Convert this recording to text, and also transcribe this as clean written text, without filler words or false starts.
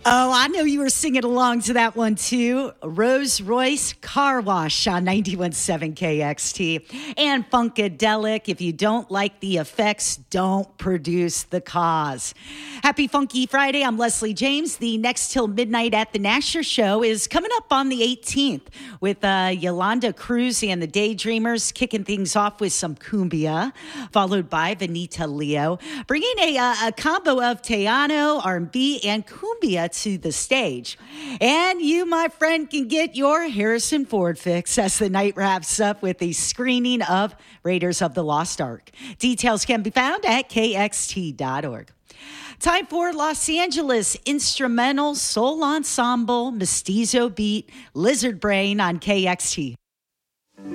Oh, I know you were singing along to that one too. Rolls Royce Car Wash on 91.7 KXT. And Funkadelic, if you don't like the effects, don't produce the cause. Happy Funky Friday. I'm Leslie James. The Next Till Midnight at the Nasher show is coming up on the 18th with Yolanda Cruz and the Daydreamers kicking things off with some cumbia, followed by Vanita Leo, bringing a combo of Teano, R&B, and cumbia to the stage. And you, my friend, can get your Harrison Ford fix as the night wraps up with a screening of Raiders of the Lost Ark. Details can be found at kxt.org. Time for Los Angeles instrumental soul ensemble Mestizo Beat Lizard Brain on KXT.